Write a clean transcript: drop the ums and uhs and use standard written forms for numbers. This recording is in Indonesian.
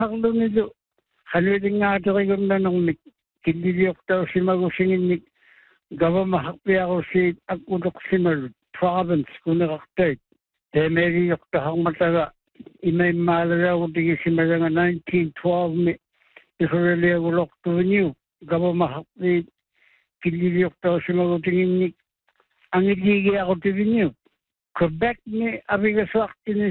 Haklo nito. Halutin nga ito kay nung kindiliyok daw si magusingin gawa mahakpi ako si Agudok Simal province kung nakaktay. Temeri yok tahang mataga. Imay malala ko tigi si Malanga 1912 mi. Ikurali ako lok to renew. Gawa mahakpi kindiliyok daw si magusingin ang igigi ako to renew. Quebec ni abigaswak